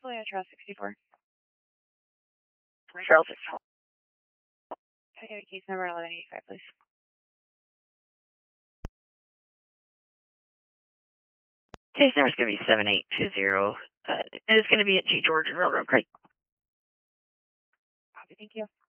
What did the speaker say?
Trail 64. Trail 64. Okay, case number 1185, please. Case number is going to be 7820. And it's going to be at G. George Railroad Creek. Copy, thank you.